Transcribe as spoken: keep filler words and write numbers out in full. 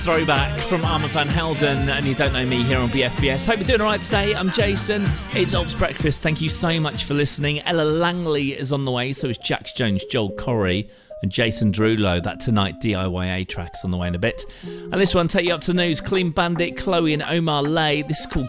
Throwback from Armand van Helden, and you don't know me here on B F B S. Hope you're doing alright today. I'm Jason. It's Ops Breakfast. Thank you so much for listening. Ella Langley is on the way, so is Jax Jones, Joel Corey, and Jason Derulo. That Tonight D I Y A track's on the way in a bit. And this one, take you up to the news. Clean Bandit, Chloe and Omar Lay. This is called